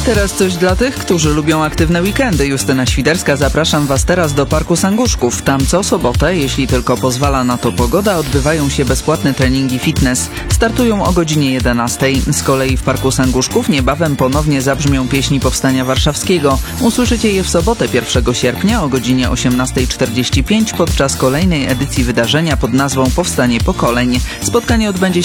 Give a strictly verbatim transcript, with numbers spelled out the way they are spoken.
Teraz coś dla tych, którzy lubią aktywne weekendy. Justyna Świderska, zapraszam Was teraz do Parku Sanguszków. Tam co sobotę, jeśli tylko pozwala na to pogoda, odbywają się bezpłatne treningi fitness. Startują o godzinie jedenastej. Z kolei w Parku Sanguszków niebawem ponownie zabrzmią pieśni Powstania Warszawskiego. Usłyszycie je w sobotę pierwszego sierpnia o godzinie osiemnastej czterdzieści pięć podczas kolejnej edycji wydarzenia pod nazwą Powstanie Pokoleń. Spotkanie odbędzie się